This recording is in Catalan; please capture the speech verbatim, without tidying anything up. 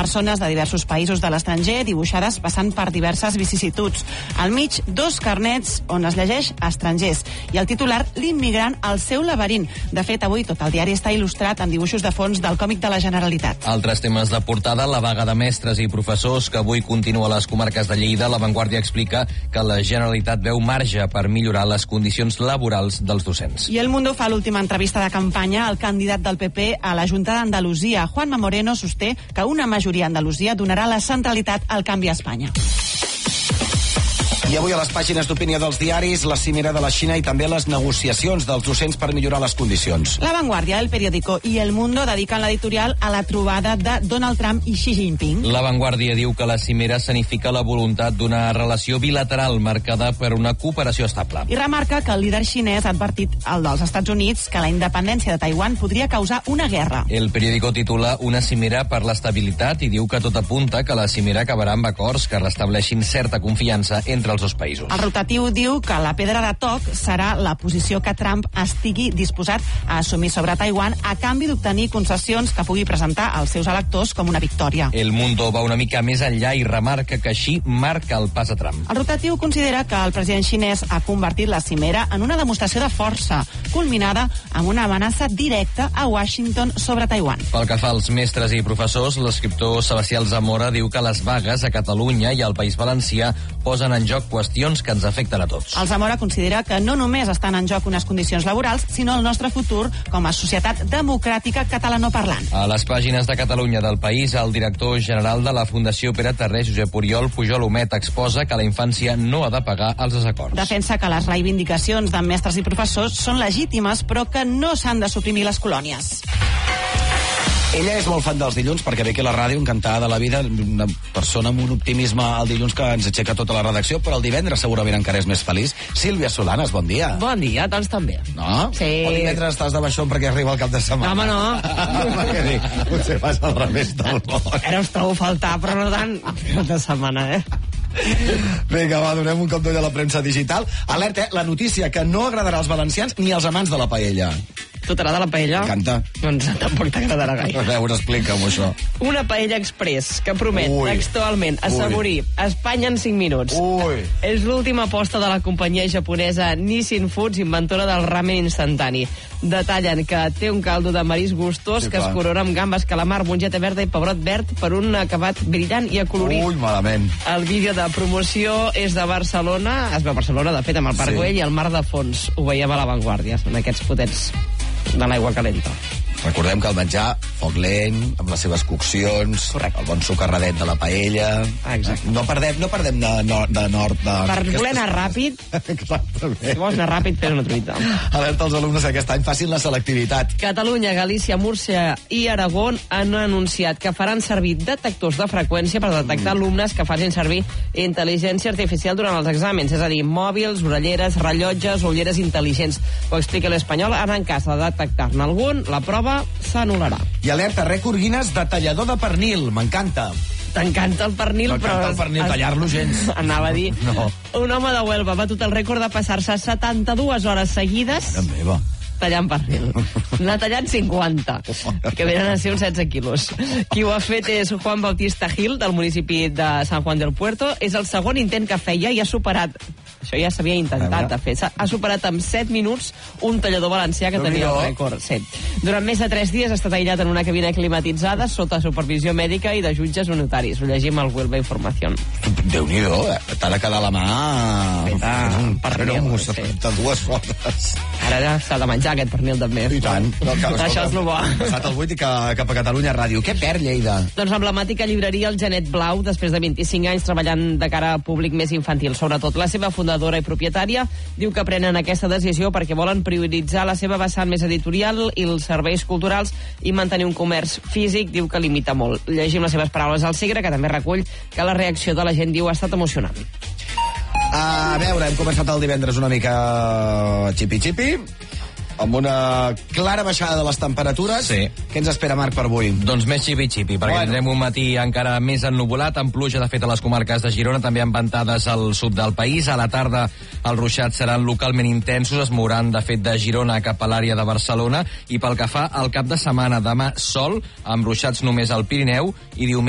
persones de diversos països de l'estranger dibuixades passant per diverses vicissituds. Al mig, dos carnets on es llegeix estrangers. I el titular, l'immigrant al seu laberint. De fet, avui tot el diari està il·lustrat amb dibuixos de fons del còmic de la Generalitat. Altres temes de portada, la vaga de mestres i professors que avui continua a les comarques de Lleida. La Vanguardia explica que la Generalitat veu marge per millorar les condicions laborals dels docents. I El Mundo fa l'última entrevista de campanya al candidat del P P a la Junta d'Andalusia. Juanma Moreno sosté que una majoria a Andalusia donarà la centralitat al canvi a Espanya. I avui a les pàgines d'opinió dels diaris, la cimera de la Xina i també les negociacions dels docents per millorar les condicions. La Vanguardia, El Periódico i El Mundo dediquen l'editorial a la trobada de Donald Trump i Xi Jinping. La Vanguardia diu que la cimera significa la voluntat d'una relació bilateral marcada per una cooperació estable. I remarca que el líder xinès ha advertit al dels Estats Units que la independència de Taiwan podria causar una guerra. El Periódico titula Una cimera per l'estabilitat i diu que tot apunta que la cimera acabarà amb acords que restableixin certa confiança entre els dos països. El rotatiu diu que la pedra de toc serà la posició que Trump estigui disposat a assumir sobre Taiwan a canvi d'obtenir concessions que pugui presentar als seus electors com una victòria. El Mundo va una mica més enllà i remarca que així marca el pas a Trump. El rotatiu considera que el president xinès ha convertit la cimera en una demostració de força, culminada amb una amenaça directa a Washington sobre Taiwan. Pel que fa als mestres i professors, l'escriptor Sebastià Zamora diu que les vagues a Catalunya i al País Valencià posen en joc qüestions que ens afecten a tots. El Zamora considera que no només estan en joc unes condicions laborals, sinó el nostre futur com a societat democràtica catalanoparlant. A les pàgines de Catalunya del País, el director general de la Fundació Pere Terré, Josep Oriol Pujol Humet, exposa que la infància no ha de pagar els desacords. Defensa que les reivindicacions de mestres i professors són legítimes, però que no s'han de suprimir les colònies. Ella és molt fan dels dilluns perquè ve aquí a la ràdio encantada de la vida, una persona amb un optimisme el dilluns que ens aixeca tota la redacció, però el divendres segurament encara és més feliç. Sílvia Solanes, bon dia. Bon dia, doncs també. No? Sí. O divendres estàs de baixón perquè arriba el cap de setmana? Home, no. Perquè dic, potser vas al revés del món. Ara us trobo a faltar, però no tant cap de setmana, eh? Vinga, va, donem un cop d'ull a la premsa digital. Alerta, eh? La notícia que no agradarà als valencians ni als amants de la paella. Tu t'agrada la paella? M'encanta. Doncs tampoc t'agradarà gaire. A veure, explica'm això. Una paella express que promet Ui. textualment assaborir Espanya en cinc minuts. Ui. És l'última aposta de la companyia japonesa Nissin Foods, inventora del ramen instantani. Detallen que té un caldo de marisc gustós Sí, que es clar. corona amb gambes, calamar, mongeta verda i pebrot verd per un acabat brillant i acolorit. Ui, malament. El vídeo de promoció és de Barcelona, es veu a Barcelona, de fet, amb el Parc Sí. Güell i el mar de fons. Ho veiem a La Vanguardia, són aquests potents de l'aigua calenta. Recordem que el menjar, foc lent, amb les seves coccions, Correcte. el bon socarradet de la paella... Exacte. No perdem, no perdem de, no, de nord... De... Per voler anar ràpid, Exactament. si vols anar ràpid, fes una truita. Alerta als alumnes que aquest any facin la selectivitat. Catalunya, Galícia, Múrcia i Aragó han anunciat que faran servir detectors de freqüència per detectar alumnes que facin servir intel·ligència artificial durant els exàmens, és a dir, mòbils, orelleres, rellotges, ulleres intel·ligents. Ho explica l'Espanyol. En cas de detectar-ne algun, la prova s'anul·larà. I alerta, rècord Guinness de tallador de pernil. M'encanta. T'encanta el pernil, però... M'encanta el pernil, tallar-lo gens. Anava a dir... No. Un home de Huelva ha batut el rècord de passar-se setanta-dues hores seguides Mare meva. tallant pernil. N'ha tallat cinquanta, que venen a ser uns setze quilos. Qui ho ha fet és Juan Bautista Gil, del municipi de San Juan del Puerto. És el segon intent que feia i ha superat... Això ja s'havia intentat de fer. Ha superat en set minuts un tallador valencià que tenia el rècord. Sí. Durant més de tres dies ha estat aïllat en una cabina climatitzada sota supervisió mèdica i de jutges o notaris. Ho llegim al Huelva Informació. Déu-n'hi-do, eh? T'ha de quedar la mà... Feta un amb pernil, pernil, sí. setanta-dues hores. Ara s'ha de menjar aquest pernil també. I tant. No, que, Això és el bo. Passat el vuit i que, cap a Catalunya Ràdio. Què perd Lleida? Doncs l'emblemàtica llibreria El Genet Blau, després de vint-i-cinc anys treballant de cara a públic més infantil. Sobretot la seva fundadora i propietària diu que prenen aquesta decisió perquè volen prioritzar la seva vessant més editorial i els serveis culturals i mantenir un comerç físic, diu que limita molt. Llegim les seves paraules al Segre, que també recull que la reacció de la gent, diu, ha estat emocionant. A veure, hem començat el divendres una mica xipi-xipi, amb una clara baixada de les temperatures. Sí. Què ens espera, Marc, per avui? Doncs més xipi-xipi, perquè Bueno. tindrem un matí encara més ennuvolat, amb pluja, de fet, a les comarques de Girona, també amb ventades al sud del país. A la tarda els ruixats seran localment intensos, es mouran, de fet, de Girona cap a l'àrea de Barcelona, i pel que fa al cap de setmana, demà sol, amb ruixats només al Pirineu, i diumenge